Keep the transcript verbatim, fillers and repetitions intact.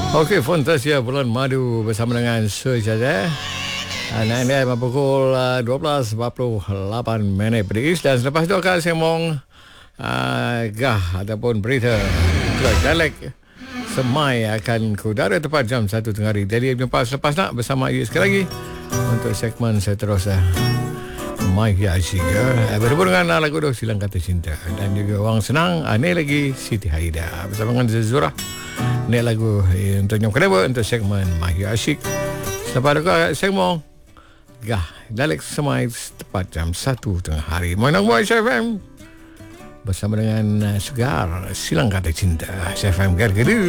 Okey, Fantasia Bulan Madu bersama dengan Sujaja. Nah, ini pukul dua belas empat puluh lapan minit British, dan selepas itu akan sembang uh, gah ataupun berita dialek semai akan kudara tepat jam satu tengah hari. Jadi jumpa selepas nak bersama Ais sekali lagi untuk segmen seterusnya. My Asyik ya. Berhubung dengan lagu doh Silang Kata Cinta, dan juga Wang Senang. Ini lagi Siti Haida bersama dengan Zazura. Ini lagu eh, untuk yang kedua untuk segmen My Asyik. Selepas itu segmen Gah Dialek Semai tepat jam satu tengah hari. Mana buat S F M bersama dengan Segar Silang Kata Cinta S F M Gargadu.